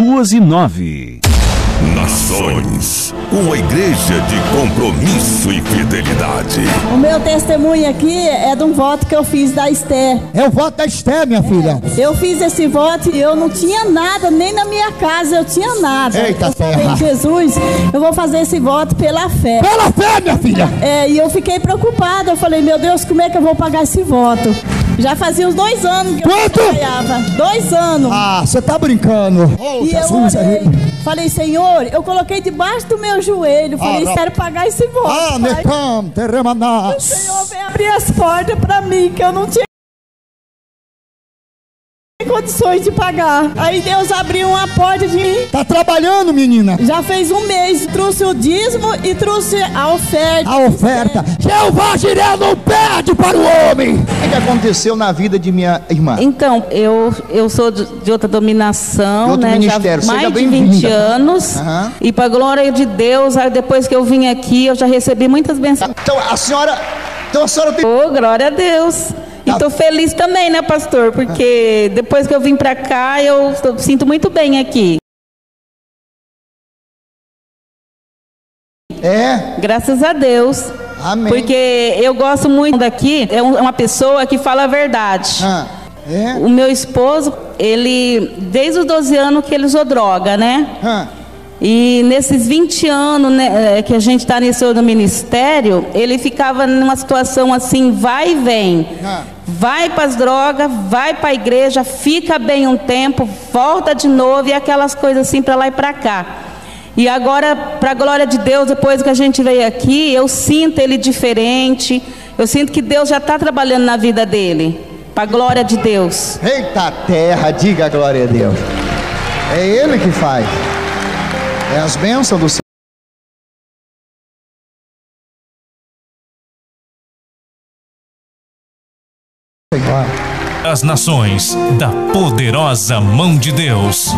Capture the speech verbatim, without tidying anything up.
duas e nove. Nações, uma igreja de compromisso e fidelidade. O meu testemunho aqui é de um voto que eu fiz da Esther. É o voto da Esther, minha filha. É, eu fiz esse voto e eu não tinha nada, nem na minha casa eu tinha nada. Eita eu falei, terra. Jesus, eu vou fazer esse voto pela fé. Pela fé, minha filha. É, e eu fiquei preocupada. Eu falei, meu Deus, como é que eu vou pagar esse voto? Já fazia uns dois anos que eu Quanto? trabalhava. Dois anos. Ah, você tá brincando. Oh, E Jesus, eu orei, aí. falei, Senhor, eu coloquei debaixo do meu joelho. Falei, Ah, quero pagar esse voto. Ah, pai. necam, terremanás. Senhor, vem abrir as portas pra mim, que eu não tinha condições de pagar. Aí Deus abriu uma porta de mim. Tá trabalhando, menina? Já fez um mês, trouxe o dízimo e trouxe a oferta. A oferta. Jeová Jireh não perde para o homem. O que aconteceu na vida de minha irmã? Então, eu, eu sou de, de outra dominação, De outro né? ministério. Já há Seja mais de bem-vinda. vinte anos. Aham. E para glória de Deus, aí depois que eu vim aqui, eu já recebi muitas bênçãos. Então a senhora, então a senhora tem... Ô, glória a Deus. E tô feliz também, né, pastor? Porque depois que eu vim pra cá, eu tô- sinto muito bem aqui. É, Graças a Deus. amém. Porque eu gosto muito daqui, é um- é uma pessoa que fala a verdade. Ah, é, O meu esposo, ele, desde os doze anos que ele usou droga, né? ah, E nesses vinte anos, né, que a gente está nesse outro ministério, ele ficava numa situação assim, vai e vem. Ah. Vai para as drogas, vai para a igreja, fica bem um tempo, volta de novo e aquelas coisas assim para lá e para cá. E agora, para a glória de Deus, depois que a gente veio aqui, eu sinto ele diferente, eu sinto que Deus já está trabalhando na vida dele, para a glória de Deus. eita terra, diga a glória a Deus. É Ele que faz. É as bênçãos do Senhor. As nações da poderosa mão de Deus.